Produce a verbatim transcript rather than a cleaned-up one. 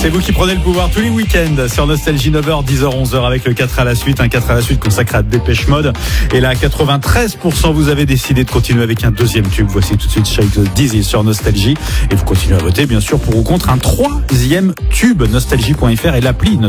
C'est vous qui prenez le pouvoir tous les week-ends sur Nostalgie, neuf heures, dix heures, onze heures avec le quatre à la suite. Un quatre à la suite consacré à Dépêche Mode. Et là, à quatre-vingt-treize pour cent, vous avez décidé de continuer avec un deuxième tube. Voici tout de suite Shake the Dizzy sur Nostalgie. Et vous continuez à voter, bien sûr, pour ou contre un troisième tube. Nostalgie point f r et l'appli Nostalgie.